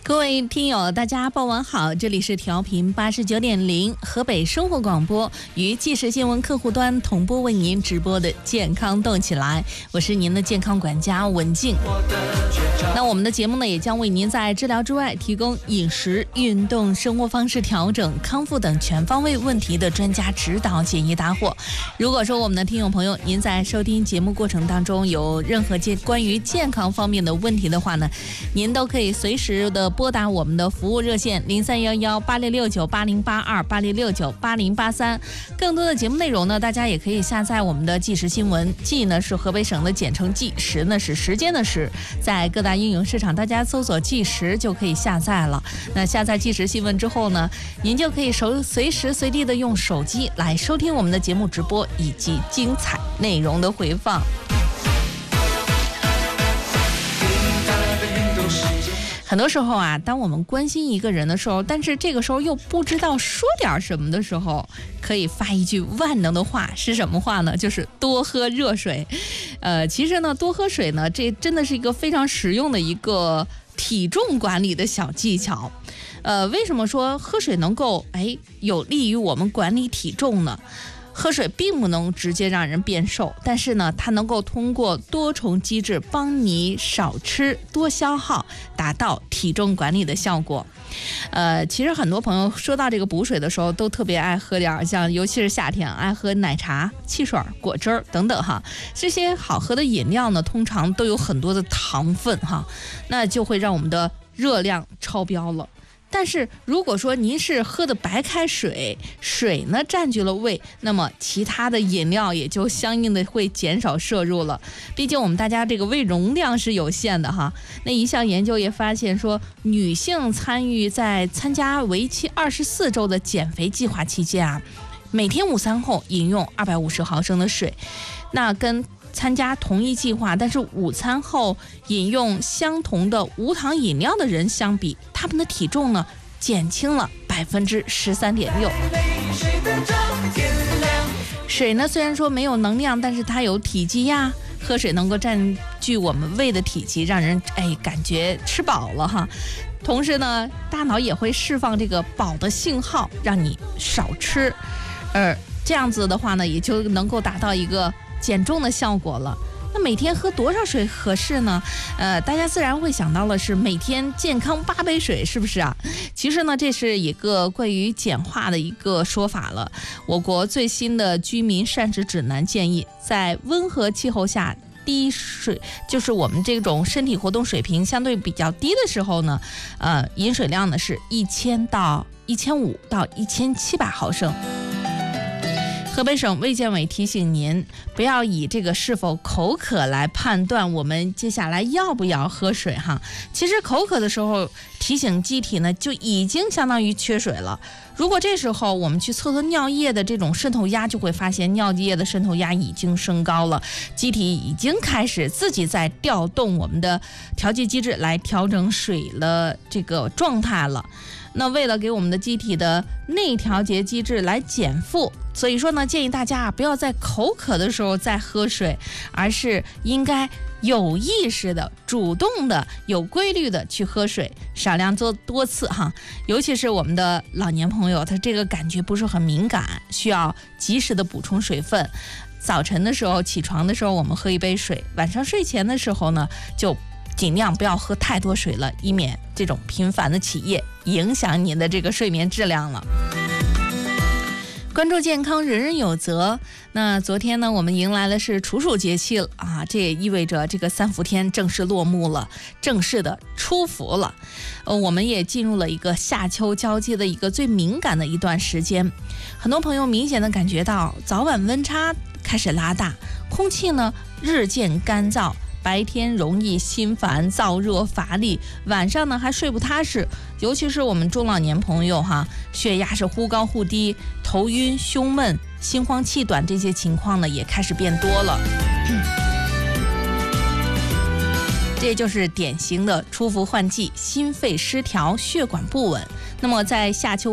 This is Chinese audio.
各位听友，大家傍晚好，这里是调频89.0河北生活广播与即时新闻客户端同步为您直播的健康动起来，我是您的健康管家文静。那我们的节目呢，也将为您在治疗之外提供饮食、运动、生活方式调整、康复等全方位问题的专家指导、解疑答惑。如果说我们的听友朋友您在收听节目过程当中有任何关于健康方面的问题的话呢，您都可以随时的拨打我们的服务热线0311-8669-8069-8083。更多的节目内容呢，大家也可以下载我们的即时新闻，即呢是河北省的简称即时呢是时间的时，在各大应用市场大家搜索即时就可以下载了。那下载即时新闻之后呢，您就可以随时随地的用手机来收听我们的节目直播以及精彩内容的回放。很多时候啊，当我们关心一个人的时候，但是这个时候又不知道说点什么的时候，可以发一句万能的话，是什么话呢？就是多喝热水。其实呢，多喝水呢，这真的是一个非常实用的一个体重管理的小技巧。为什么说喝水能够有利于我们管理体重呢？喝水并不能直接让人变瘦，但是呢，它能够通过多重机制帮你少吃多消耗，达到体重管理的效果。其实很多朋友说到这个补水的时候，都特别爱喝点像尤其是夏天爱喝奶茶、汽水、果汁等等哈。这些好喝的饮料呢，通常都有很多的糖分哈，那就会让我们的热量超标了。但是如果说您是喝的白开水，水呢占据了胃，那么其他的饮料也就相应的会减少摄入了。毕竟我们大家这个胃容量是有限的哈。那一项研究也发现说，女性参加为期24周的减肥计划期间啊，每天午餐后饮用250毫升的水，那跟参加同一计划但是午餐后饮用相同的无糖饮料的人相比，他们的体重呢减轻了13.6%。水呢虽然说没有能量，但是它有体积呀，喝水能够占据我们胃的体积，让人感觉吃饱了哈。同时呢，大脑也会释放这个饱的信号，让你少吃，这样子的话呢，也就能够达到一个减重的效果了。那每天喝多少水合适呢？大家自然会想到的是每天健康8杯水，是不是啊？其实呢，这是一个关于简化的一个说法了。我国最新的居民膳食指南建议，在温和气候下，低水就是我们这种身体活动水平相对比较低的时候呢，饮水量呢是1000到1500到1700毫升。河北省卫健委提醒您，不要以这个是否口渴来判断我们接下来要不要喝水哈。其实口渴的时候提醒机体呢，就已经相当于缺水了。如果这时候我们去测测尿液的这种渗透压，就会发现尿液的渗透压已经升高了，机体已经开始自己在调动我们的调节机制来调整水的这个状态了。那为了给我们的机体的内调节机制来减负，所以说呢，建议大家不要在口渴的时候再喝水，而是应该有意识的、主动的、有规律的去喝水，少量做多次哈。尤其是我们的老年朋友，他这个感觉不是很敏感，需要及时的补充水分。早晨的时候起床的时候我们喝1杯水，晚上睡前的时候呢，就尽量不要喝太多水了，以免这种频繁的起夜影响您的这个睡眠质量了。关注健康，人人有责。那昨天呢，我们迎来的是处暑节气了啊，这也意味着这个3伏天正式落幕了，正式的出伏了。我们也进入了一个夏秋交接的一个最敏感的一段时间。很多朋友明显的感觉到早晚温差开始拉大，空气呢日渐干燥，白天容易心烦燥热乏力，晚上呢还睡不踏实，尤其是我们中老年朋友哈，血压是忽高忽低，头晕胸闷心慌气短，这些情况呢也开始变多了。这就是典型的出伏换季，心肺失调，血管不稳。那么在夏秋